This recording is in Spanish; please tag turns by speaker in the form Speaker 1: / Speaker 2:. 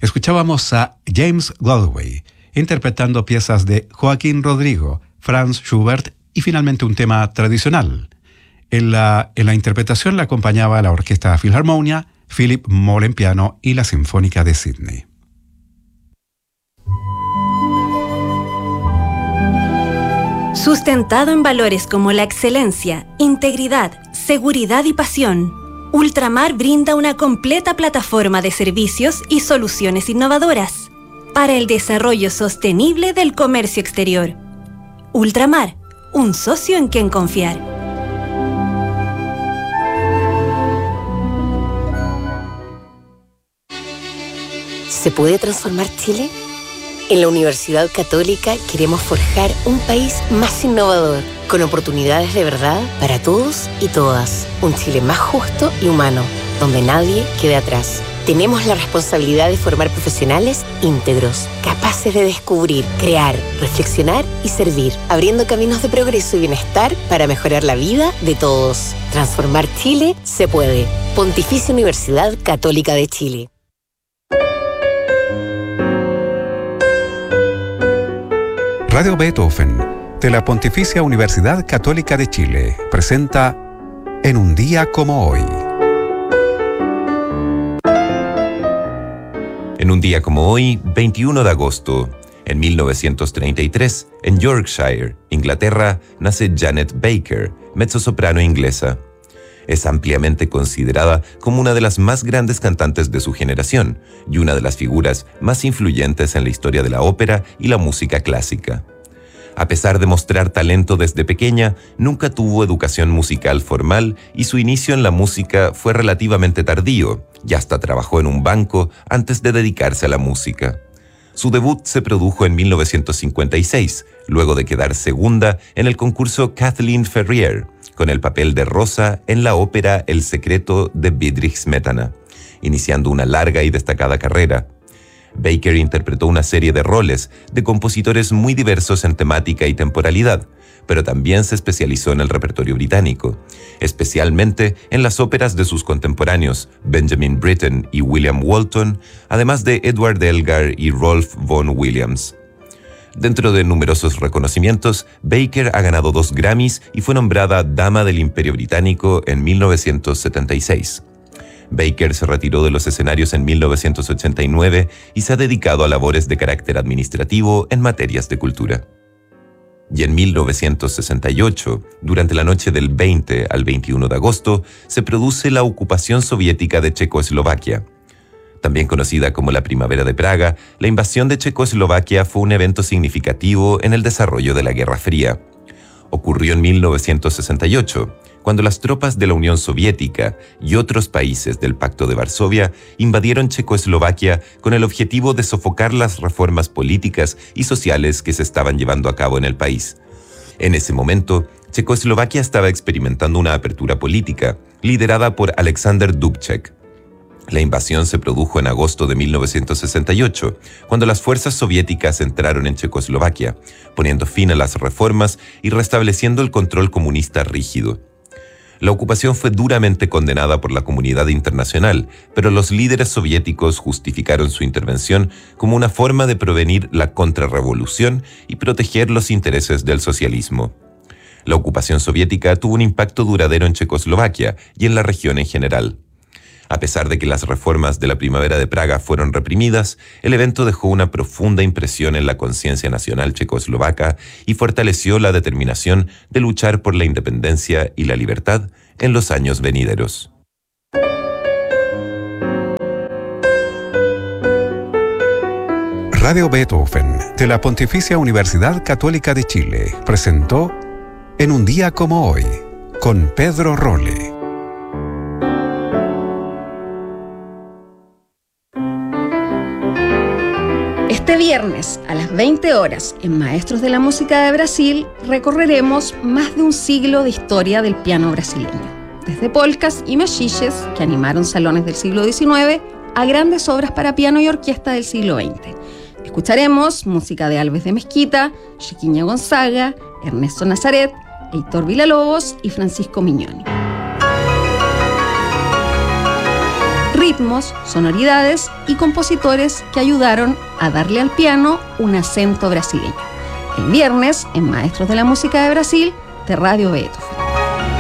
Speaker 1: Escuchábamos a James Galway interpretando piezas de Joaquín Rodrigo, Franz Schubert y finalmente un tema tradicional. En la interpretación le acompañaba la Orquesta Philharmonia, Philip Moll en piano y la Sinfónica de Sydney.
Speaker 2: Sustentado en valores como la excelencia, integridad, seguridad y pasión, Ultramar brinda una completa plataforma de servicios y soluciones innovadoras para el desarrollo sostenible del comercio exterior. Ultramar, un socio en quien confiar.
Speaker 3: ¿Se puede transformar Chile? En la Universidad Católica queremos forjar un país más innovador, con oportunidades de verdad para todos y todas. Un Chile más justo y humano, donde nadie quede atrás. Tenemos la responsabilidad de formar profesionales íntegros, capaces de descubrir, crear, reflexionar y servir, abriendo caminos de progreso y bienestar para mejorar la vida de todos. Transformar Chile se puede. Pontificia Universidad Católica de Chile.
Speaker 1: Radio Beethoven, de la Pontificia Universidad Católica de Chile, presenta En un día como hoy.
Speaker 4: En un día como hoy, 21 de agosto, en 1933, en Yorkshire, Inglaterra, nace Janet Baker, mezzosoprano inglesa. Es ampliamente considerada como una de las más grandes cantantes de su generación y una de las figuras más influyentes en la historia de la ópera y la música clásica. A pesar de mostrar talento desde pequeña, nunca tuvo educación musical formal y su inicio en la música fue relativamente tardío, y hasta trabajó en un banco antes de dedicarse a la música. Su debut se produjo en 1956, luego de quedar segunda en el concurso Kathleen Ferrier, con el papel de Rosa en la ópera El secreto de Bedřich Smetana, iniciando una larga y destacada carrera. Baker interpretó una serie de roles de compositores muy diversos en temática y temporalidad, pero también se especializó en el repertorio británico, especialmente en las óperas de sus contemporáneos Benjamin Britten y William Walton, además de Edward Elgar y Rolf Vaughan Williams. Dentro de numerosos reconocimientos, Baker ha ganado 2 Grammys y fue nombrada Dama del Imperio Británico en 1976. Baker se retiró de los escenarios en 1989 y se ha dedicado a labores de carácter administrativo en materias de cultura. Y en 1968, durante la noche del 20 al 21 de agosto, se produce la ocupación soviética de Checoslovaquia. También conocida como la Primavera de Praga, la invasión de Checoslovaquia fue un evento significativo en el desarrollo de la Guerra Fría. Ocurrió en 1968, cuando las tropas de la Unión Soviética y otros países del Pacto de Varsovia invadieron Checoslovaquia con el objetivo de sofocar las reformas políticas y sociales que se estaban llevando a cabo en el país. En ese momento, Checoslovaquia estaba experimentando una apertura política, liderada por Alexander Dubček. La invasión se produjo en agosto de 1968, cuando las fuerzas soviéticas entraron en Checoslovaquia, poniendo fin a las reformas y restableciendo el control comunista rígido. La ocupación fue duramente condenada por la comunidad internacional, pero los líderes soviéticos justificaron su intervención como una forma de prevenir la contrarrevolución y proteger los intereses del socialismo. La ocupación soviética tuvo un impacto duradero en Checoslovaquia y en la región en general. A pesar de que las reformas de la Primavera de Praga fueron reprimidas, el evento dejó una profunda impresión en la conciencia nacional checoslovaca y fortaleció la determinación de luchar por la independencia y la libertad en los años venideros.
Speaker 1: Radio Beethoven, de la Pontificia Universidad Católica de Chile, presentó En un día como hoy, con Pedro Rolle.
Speaker 5: Este viernes a las 20 horas en Maestros de la Música de Brasil recorreremos más de un siglo de historia del piano brasileño, desde polcas y mexilles que animaron salones del siglo XIX a grandes obras para piano y orquesta del siglo XX. Escucharemos música de Alves de Mesquita, Chiquinha Gonzaga, Ernesto Nazaret, Heitor Villa-Lobos y Francisco Mignoni. ritmos, sonoridades y compositores que ayudaron a darle al piano un acento brasileño. El viernes, en Maestros de la Música de Brasil, de Radio Beethoven.